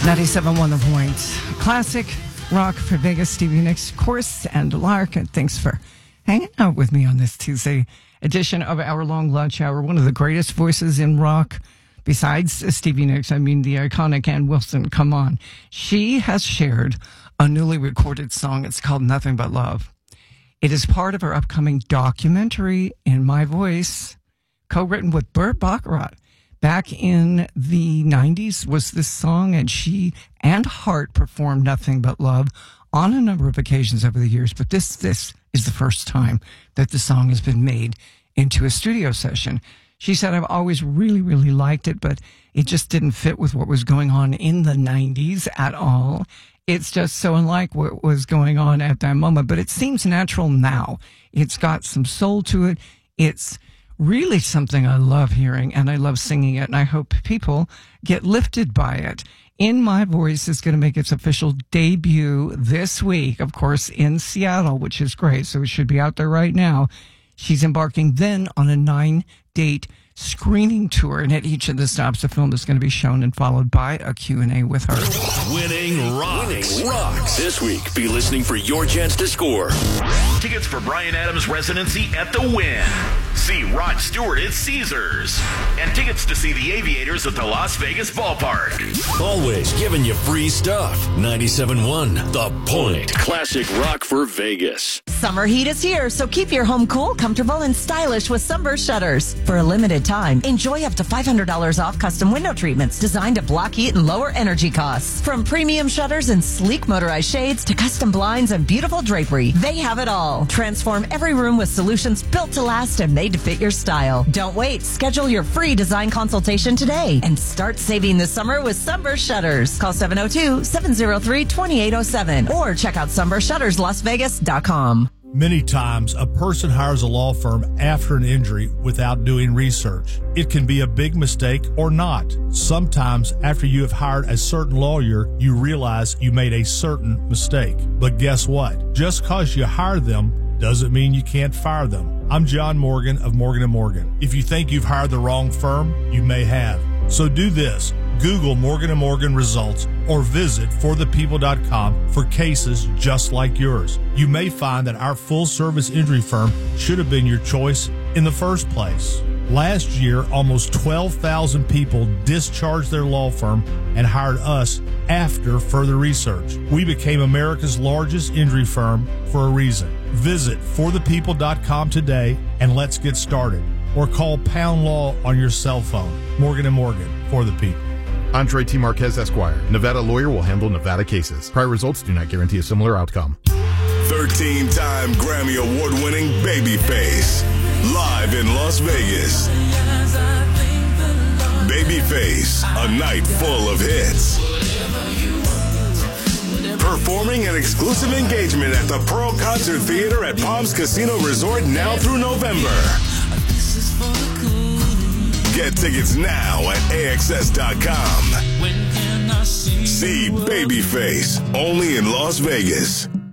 97.1 The Point. Classic rock for Vegas. Stevie Nicks, of course, and Lark. And thanks for hanging out with me on this Tuesday edition of Hour Long Lunch Hour. One of the greatest voices in rock, besides Stevie Nicks. I mean, the iconic Ann Wilson. Come on. She has shared a newly recorded song. It's called Nothing But Love. It is part of her upcoming documentary, In My Voice, co-written with Burt Bacharach. Back in the 90s was this song, and she and Hart performed Nothing But Love on a number of occasions over the years. But this is the first time that the song has been made into a studio session. She said, I've always really, really liked it, but it just didn't fit with what was going on in the 90s at all. It's just so unlike what was going on at that moment, but it seems natural now. It's got some soul to it. It's really something I love hearing, and I love singing it, and I hope people get lifted by it. In My Voice is going to make its official debut this week, of course, in Seattle, which is great, so it should be out there right now. She's embarking then on a 9-date screening tour, and at each of the stops, the film is going to be shown and followed by a Q&A with her. Winning rocks. This week, be listening for your chance to score tickets for Bryan Adams' residency at the Wynn. See Rod Stewart at Caesars. And tickets to see the Aviators at the Las Vegas Ballpark. Always giving you free stuff. 97.1 The Point. Classic rock for Vegas. Summer heat is here, so keep your home cool, comfortable, and stylish with Sunburst Shutters. For a limited time, enjoy up to $500 off custom window treatments designed to block heat and lower energy costs. From premium shutters and sleek motorized shades to custom blinds and beautiful drapery, they have it all. Transform every room with solutions built to last and made to fit your style. Don't wait. Schedule your free design consultation today and start saving this summer with Sunburst Shutters. Call 702-703-2807 or check out sunburstshutterslasvegas.com. Many times, a person hires a law firm after an injury without doing research. It can be a big mistake or not. Sometimes, after you have hired a certain lawyer, you realize you made a certain mistake. But guess what? Just because you hired them doesn't mean you can't fire them. I'm John Morgan of Morgan & Morgan. If you think you've hired the wrong firm, you may have. So do this. Google Morgan & Morgan results or visit forthepeople.com for cases just like yours. You may find that our full-service injury firm should have been your choice in the first place. Last year, almost 12,000 people discharged their law firm and hired us after further research. We became America's largest injury firm for a reason. Visit forthepeople.com today and let's get started. Or call Pound Law on your cell phone. Morgan & Morgan, for the people. Andre T. Marquez, Esquire. Nevada lawyer will handle Nevada cases. Prior results do not guarantee a similar outcome. 13-time Grammy Award-winning Babyface. Live in Las Vegas. Babyface, a night full of hits. Performing an exclusive engagement at the Pearl Concert Theater at Palms Casino Resort now through November. Get tickets now at AXS.com. See Babyface, only in Las Vegas.